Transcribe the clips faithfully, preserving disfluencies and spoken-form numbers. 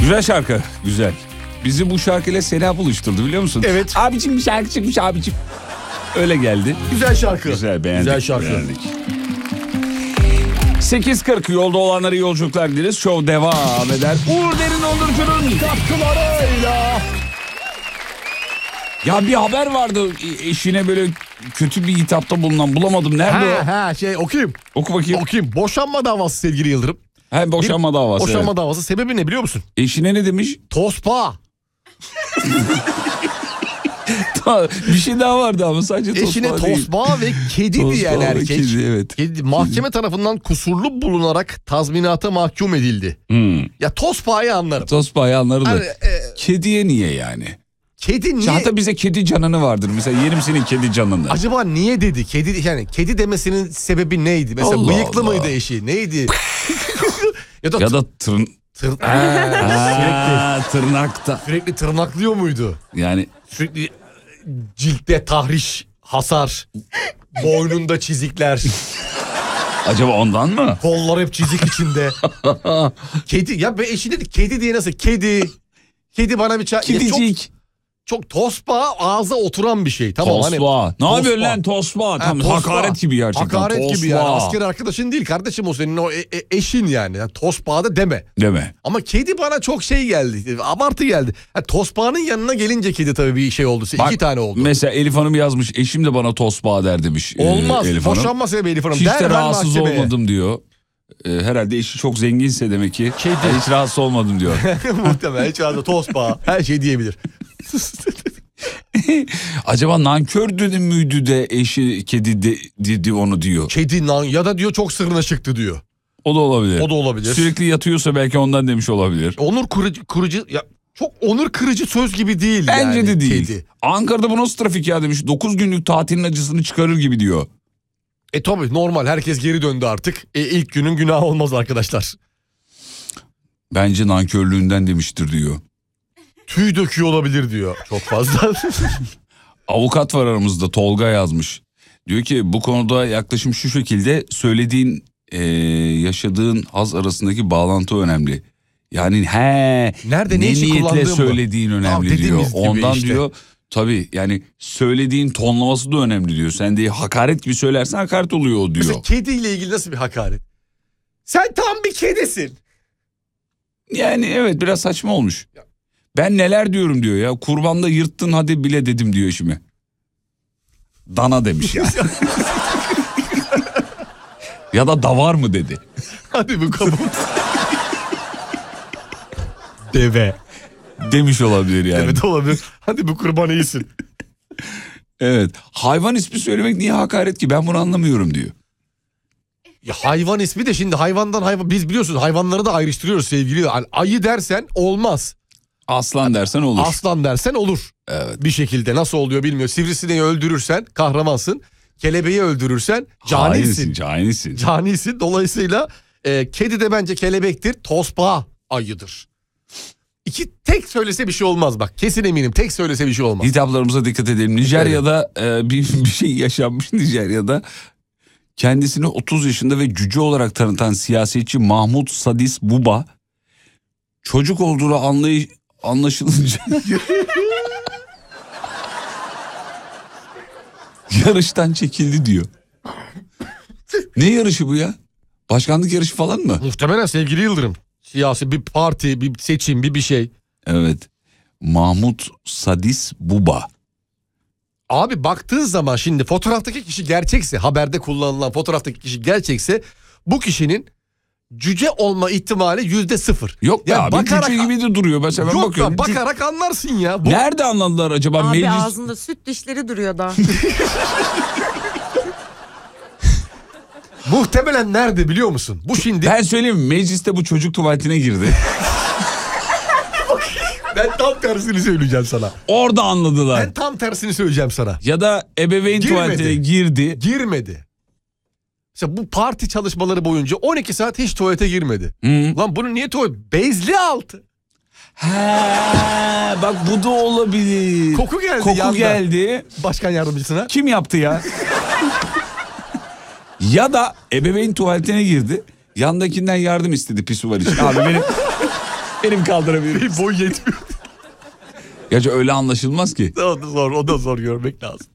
Güzel şarkı, güzel. Bizi bu şarkıyla Sena buluşturdu biliyor musun? Evet. Abicim bir şarkı çıkmış abicim. Öyle geldi. Güzel şarkı. Güzel, beğendik. Güzel şarkı. Beğendik. sekiz kırk yolda olanlara yolculuklar dileriz. Show devam eder. Uğur Derin Dondurucu'nun katkılarıyla. Ya bir haber vardı, eşine böyle kötü bir hitapta bulunan, bulamadım. Nerede ha, o? Ha şey okuyayım. Oku bakayım. Okuyayım. Boşanma davası sevgili Yıldırım. He, boşanma bir, davası. Boşanma evet. davası sebebi ne biliyor musun? Eşine ne demiş? Tospa. Bir şey daha vardı ama sadece tospa Eşine değil. tosba ve kedi Tosba diyen ve erkek. kedi, evet. Kedi, mahkeme tarafından kusurlu bulunarak tazminata mahkum edildi. Hmm. Ya tospayı anlarım. Tospa'yı anlarım da. Hani, e, Kediye niye yani? Kedi niye? Hatta bize kedi canını vardır. Mesela yerim senin kedi canını. Acaba niye dedi? Kedi yani kedi demesinin sebebi neydi? Mesela Allah bıyıklı Allah. mıydı eşi? Neydi? ya da, Ya da tırn... tır... Aa, sürekli, tırnakta. sürekli tırnaklıyor muydu? Yani Sürekli ciltte tahriş, hasar, boynunda çizikler, acaba ondan mı? kollar hep çizik içinde. Kedi ya be eşi dedi kedi diye nasıl? Kedi. Kedi bana bir çay. Ya Kedicik. Çok, çok tospa ağza oturan bir şey. Tamam Tospa. hani. Ne yapıyorsun tospa. lan tospa? Ha, Tam tospa. hakaret gibi gerçekten. Hakaret tospa. gibi yani. Asker arkadaşın değil kardeşim o senin o e- e- eşin yani. yani tospa da deme. Deme. Ama kedi bana çok şey geldi. Abartı geldi. Ha, tospa'nın yanına gelince kedi tabii bir şey oldu. Bak, İki tane oldu. Mesela Elif Hanım yazmış. Eşim de bana tospa der demiş. Olmaz. Ee, Elif Hanım. Boşanma sebebi Elif Hanım. Hiç de Derhal rahatsız mahkemeye. olmadım diyor. Ee, herhalde eşi çok zenginse demek ki. Kedi. Hiç rahatsız olmadım diyor. Muhtemelen hiç arada tospa her şey diyebilir. Acaba nankör dedi müydü de eşi kedi de, dedi onu diyor. Kedi nan ya da diyor çok sırrına çıktı diyor. O da olabilir. O da olabilir. Sürekli yatıyorsa belki ondan demiş olabilir. Onur kırıcı, kırıcı ya çok onur kırıcı söz gibi değil Bence yani. de değil. Kedi. Ankara'da bu nasıl trafik ya demiş. dokuz günlük tatilin acısını çıkarır gibi diyor. E tabii normal herkes geri döndü artık. E, ilk günün günahı olmaz arkadaşlar. Bence nankörlüğünden demiştir diyor. Tüy döküyor olabilir diyor çok fazla. Avukat var aramızda, Tolga yazmış. Diyor ki bu konuda yaklaşım şu şekilde: söylediğin e, yaşadığın haz arasındaki bağlantı önemli. Yani he Nerede, ne ne için niyetle kullandığın mı? söylediğin önemli Tamam, diyor. dediğimiz gibi Ondan işte. diyor tabii yani söylediğin tonlaması da önemli diyor. Sen de hakaret gibi söylersen hakaret oluyor o diyor. Mesela kediyle ilgili nasıl bir hakaret? Sen tam bir kedisin. Yani evet biraz saçma olmuş. Ben neler diyorum diyor ya. Kurbanda yırttın hadi bile dedim diyor eşime. Dana demiş ya. Ya da davar mı dedi. Hadi bu kabul. Deve. Demiş olabilir yani. Evet olabilir. Hadi bu kurban iyisin. Evet. Hayvan ismi söylemek niye hakaret ki? Ben bunu anlamıyorum diyor. Ya hayvan ismi de şimdi hayvandan hayvan biz biliyorsunuz hayvanları da ayrıştırıyoruz sevgili. Yani ayı dersen olmaz. Aslan dersen olur. Aslan dersen olur. Evet. Bir şekilde nasıl oluyor bilmiyor. Sivrisineği öldürürsen kahramansın. Kelebeği öldürürsen canisin. Hainsin, canisin. Canisin. Dolayısıyla e, kedi de bence kelebektir. Tospa ayıdır. İki tek söylese bir şey olmaz bak. Kesin eminim tek söylese bir şey olmaz. Hitaplarımıza dikkat edelim. Nijerya'da e, bir, bir şey yaşanmış Nijerya'da. Kendisini otuz yaşında ve cüce olarak tanıtan siyasetçi Mahmut Sadis Buba çocuk olduğunu anlay anlaşılınca yarıştan çekildi diyor. Ne yarışı bu ya? Başkanlık yarışı falan mı? Muhtemelen sevgili Yıldırım. Siyasi bir parti, bir seçim, bir bir şey. Evet. Mahmut Sadis Buba. Abi baktığın zaman şimdi fotoğraftaki kişi gerçekse, haberde kullanılan fotoğraftaki kişi gerçekse bu kişinin cüce olma ihtimali yüzde sıfır. Yok Yani ya bakarak- cüce gibi de duruyor. Mesela ben Yok bakıyorum. ya bakarak anlarsın ya. Bu... Nerede anladılar acaba? Abi Meclis... ağzında süt dişleri duruyor da. Muhtemelen nerede biliyor musun? Bu şimdi... Ben söyleyeyim mi? Mecliste bu çocuk tuvaletine girdi. Ben tam tersini söyleyeceğim sana. Orada anladılar. Ben tam tersini söyleyeceğim sana. Ya da ebeveyn Girmedi. tuvaletine girdi. Girmedi. Mesela bu parti çalışmaları boyunca on iki saat hiç tuvalete girmedi. Hı. Lan bunu niye tuvalet? Bezli altı. He, bak bu da olabilir. Koku geldi Koku yandan. geldi. Başkan yardımcısına. Kim yaptı ya? Ya da ebeveyn tuvaletine girdi. Yandakinden yardım istedi pisuvar için. Abi benim Benim kaldırabilirim. Boy yetmiyor. Gerçi öyle anlaşılmaz ki. O da zor, o da zor görmek lazım.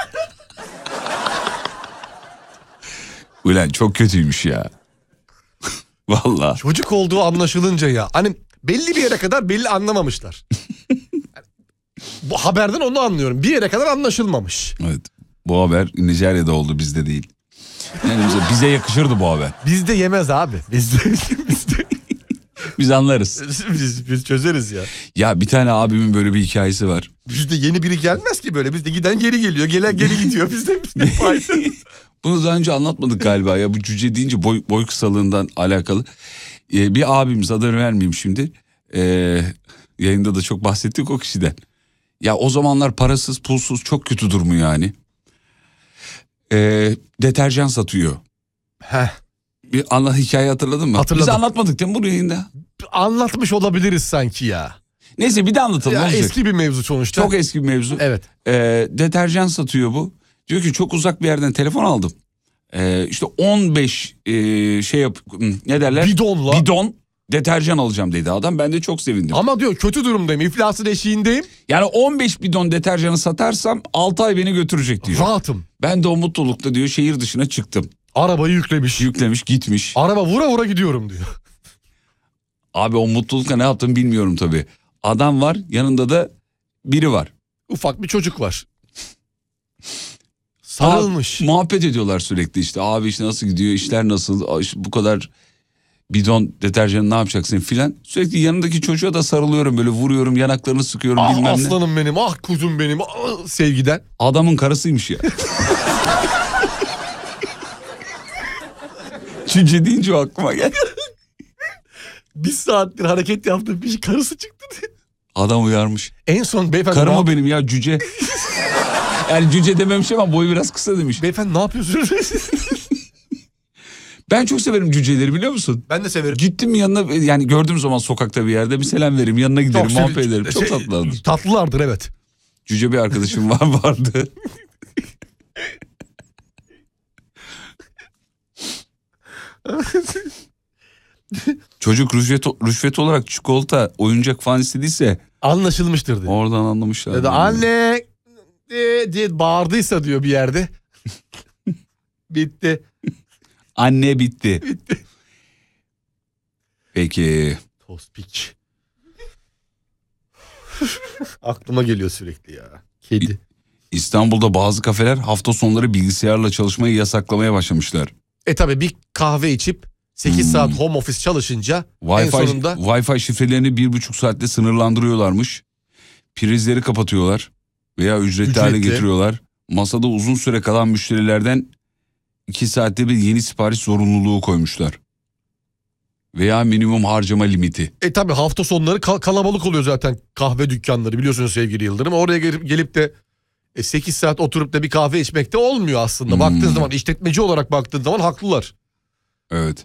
Ulan çok kötüymüş ya. Vallahi. Çocuk olduğu anlaşılınca ya. Hani belli bir yere kadar belli anlamamışlar. Bu haberden onu anlıyorum. Bir yere kadar anlaşılmamış. Evet. Bu haber Nijerya'da oldu, bizde değil. Yani bize, bize yakışırdı bu haber. Bizde yemez abi. Bizde, bizde. Biz anlarız. biz, biz çözeriz ya. Ya bir tane abimin böyle bir hikayesi var. Bizde yeni biri gelmez ki böyle. Bizde giden geri geliyor. Gelen geri gidiyor. Bizde bizde fayda. Bunu daha önce anlatmadık galiba ya, bu cüce deyince boy, boy kısalığından alakalı. Ee, bir abimiz, adını vermeyeyim şimdi. Ee, yayında da çok bahsettik o kişiden. Ya o zamanlar parasız pulsuz çok kötü durumu yani. Ee, deterjan satıyor. Heh. Bir anla, hikaye hatırladın mı? Hatırladım. Biz anlatmadık değil mi bu yayında? Anlatmış olabiliriz sanki ya. Neyse bir de anlatalım. Ya olacak. eski bir mevzu sonuçta. Çok eski bir mevzu. Evet. Ee, deterjan satıyor bu. Diyor ki çok uzak bir yerden telefon aldım. Ee, işte on beş e, şey yap, ne derler? Bidonla. Bidon deterjan alacağım dedi adam. Ben de çok sevindim. Ama diyor kötü durumdayım. İflasın eşiğindeyim. Yani on beş bidon deterjanı satarsam altı ay beni götürecek diyor. Rahatım. Ben de o mutlulukta diyor şehir dışına çıktım. Arabayı yüklemiş. Yüklemiş gitmiş. Araba vura vura gidiyorum diyor. Abi o mutlulukla ne yaptığımı bilmiyorum tabii. Adam var, yanında da biri var. Ufak bir çocuk var. Sarılmış. Abi, muhabbet ediyorlar sürekli işte. Abi işte nasıl gidiyor, işler nasıl, işte bu kadar bidon deterjanı ne yapacaksın filan. Sürekli yanındaki çocuğa da sarılıyorum, böyle vuruyorum, yanaklarını sıkıyorum, Ah bilmem ne. aslanım benim, ah kuzum benim, ah, sevgiden. Adamın karısıymış ya. Cüce deyince o aklıma geldi. Bir saattir hareket yaptığım bir şey, karısı çıktı diye. Adam uyarmış. En son beyefendi... Karım o ne- benim ya, cüce. Yani cüce dememiş ama boyu biraz kısa demiş. Beyefendi ne yapıyorsunuz? Ben çok severim cüceleri, biliyor musun? Ben de severim. Gittim mi yanına, yani gördüğüm zaman sokakta bir yerde bir selam veririm, yanına giderim, Çok muhabbet sev- ederim. Çok şey, tatlılardır. Tatlılardır evet. Cüce bir arkadaşım var vardı. Çocuk rüşvet, rüşvet olarak çikolata, oyuncak falan istediyse Anlaşılmıştır diyor. oradan anlamışlar. Ya da anne diye, diye bağırdıysa diyor bir yerde. Bitti. Anne bitti. Peki. Tospik. Aklıma geliyor sürekli ya. Kedi. İstanbul'da bazı kafeler hafta sonları bilgisayarla çalışmayı yasaklamaya başlamışlar. E tabi bir kahve içip sekiz Hmm. saat home office çalışınca en Wi-Fi, sonunda... Wi-Fi şifrelerini bir buçuk saatte sınırlandırıyorlarmış. Prizleri kapatıyorlar veya ücretli, Ücretli. hale getiriyorlar. Masada uzun süre kalan müşterilerden iki saatte bir yeni sipariş zorunluluğu koymuşlar. Veya minimum harcama limiti. E tabi hafta sonları kal- kalabalık oluyor zaten kahve dükkanları, biliyorsunuz sevgili Yıldırım. Oraya gelip, gelip de e, sekiz saat oturup da bir kahve içmek de olmuyor aslında. Hmm. Baktığın zaman, işletmeci olarak baktığın zaman haklılar. Evet.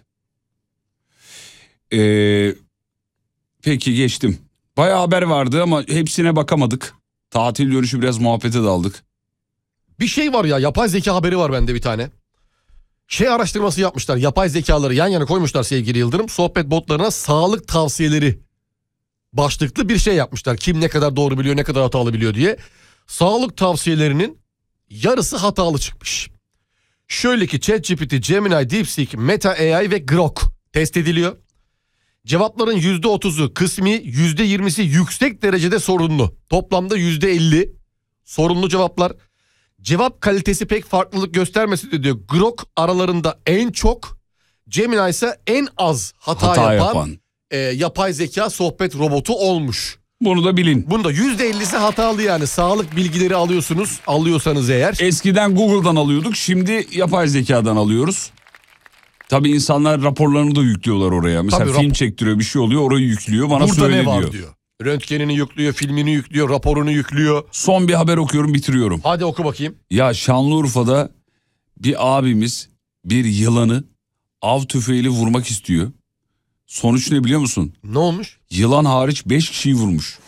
Ee, peki geçtim. Bayağı haber vardı ama hepsine bakamadık. Tatil dönüşü biraz muhabbete daldık. Bir şey var ya, yapay zeka haberi var bende bir tane. Şey araştırması yapmışlar, yapay zekaları yan yana koymuşlar sevgili Yıldırım. Sohbet botlarına sağlık tavsiyeleri başlıklı bir şey yapmışlar. Kim ne kadar doğru biliyor, ne kadar hatalı biliyor diye. Sağlık tavsiyelerinin yarısı hatalı çıkmış. Şöyle ki ChatGPT, Gemini, DeepSeek, Meta A I ve Grok test ediliyor. Cevapların yüzde otuzu kısmi, yüzde yirmisi yüksek derecede sorunlu. Toplamda yüzde elli sorunlu cevaplar. Cevap kalitesi pek farklılık göstermesi de diyor. Grok aralarında en çok, Gemini ise en az hata, Hata yapan, yapan. E, yapay zeka sohbet robotu olmuş. Bunu da bilin. Bunda yüzde ellisi hatalı yani. Sağlık bilgileri alıyorsunuz, alıyorsanız eğer. Eskiden Google'dan alıyorduk, şimdi yapay zekadan alıyoruz. Tabii insanlar raporlarını da yüklüyorlar oraya. Mesela Tabii, film rap- çektiriyor, bir şey oluyor, orayı yüklüyor, bana Burada söyle ne var diyor. diyor. Röntgenini yüklüyor, filmini yüklüyor, raporunu yüklüyor. Son bir haber okuyorum, bitiriyorum. Hadi oku bakayım. Ya Şanlıurfa'da bir abimiz bir yılanı av tüfeğiyle vurmak istiyor. Sonuç ne biliyor musun? Ne olmuş? Yılan hariç beş kişiyi vurmuş.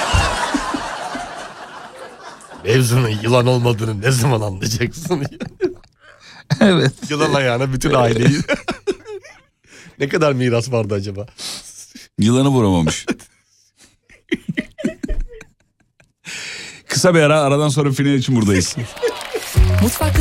Mevzunun yılan olmadığını ne zaman anlayacaksın? Evet. Yılan ayağına bütün aileyi. Ne kadar miras vardı acaba? Yılanı vuramamış. Kısa bir ara, aradan sonra final için buradayız. Mutfakları